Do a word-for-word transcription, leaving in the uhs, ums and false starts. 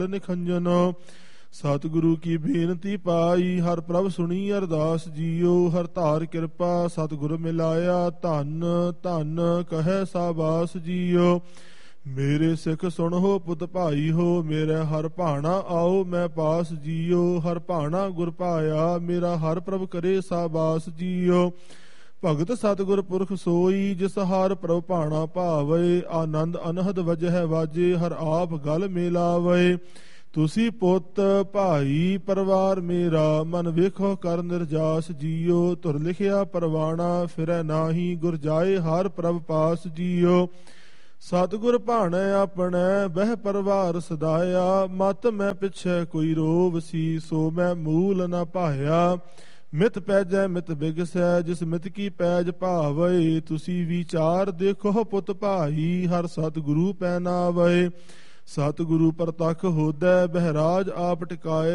ਨਿਖੰਜਨ। ਸਤਿਗੁਰੂ ਕੀ ਬੇਨਤੀ ਪਾਈ, ਹਰ ਪ੍ਰਭ ਸੁਣੀ ਅਰਦਾਸ ਜੀਓ। ਹਰ ਧਾਰ ਕਿਰਪਾ ਸਤਿਗੁਰ ਮਿਲਾਇਆ, ਧੰਨ ਧੰਨ ਕਹੈ ਸਾਬਾਸ ਜੀਓ। ਮੇਰੇ ਸਿੱਖ ਸੁਣੋ ਪੁੱਤ ਭਾਈ ਹੋ, ਮੇਰੇ ਹਰ ਭਾਣਾ ਆਓ ਮੈਂ ਪਾਸ ਜੀਓ। ਹਰ ਭਾਣਾ ਗੁਰ ਪਾਇਆ, ਮੇਰਾ ਹਰ ਪ੍ਰਭ ਕਰੇ ਸਾਬਾਸ ਜੀਓ। ਭਗਤ ਸਤਿਗੁਰ ਪੁਰਖ ਸੋਈ, ਜਿਸ ਹਰ ਪ੍ਰਭ ਭਾਣਾ ਭਾਵੇ। ਆਨੰਦ ਅਨਹਦ ਵਜਹਿ ਵਾਜੇ, ਹਰ ਆਪ ਗਲ ਮਿਲਾਵੇ। ਤੁਸੀਂ ਪੁੱਤ ਭਾਈ ਪਰਿਵਾਰ ਮੇਰਾ, ਮਨ ਵੇਖੋ ਕਰ ਨਿਰਜਾਸ ਜੀਓ। ਧੁਰ ਲਿਖਿਆ ਪਰਵਾਣਾ, ਫਿਰੈ ਨਾਹੀ ਗੁਰ ਜਾਏ ਹਰ ਪ੍ਰਭ ਪਾਸ ਜੀਓ। ਸਤਿਗੁਰ ਭਾਣੈ ਆਪਣੈ, ਬਹਿ ਪਰਿਵਾਰ ਸਦਾਇਆ। ਮਤ ਮੈਂ ਪਿੱਛੇ ਕੋਈ ਰੋਵ ਸੀ, ਸੋ ਮੈਂ ਮੂਲ ਨ ਪਾਇਆ। ਮਿਤ ਪੈਜੈ ਮਿਤ ਬਿਗਸੈ, ਜਿਸ ਮਿਤ ਕੀ ਪੈਜ ਭਾਵੇ। ਤੁਸੀਂ ਵਿਚਾਰ ਦੇਖੋ ਪੁੱਤ ਭਾਈ, ਹਰ ਸਤਿਗੁਰੂ ਪੈਨਾਵੇ। ਸਤਿਗੁਰੂ ਪ੍ਰਤੱਖ ਹੋਦੈ, ਬਹਿਰਾਜ ਆਪ ਟਿਕਾਏ।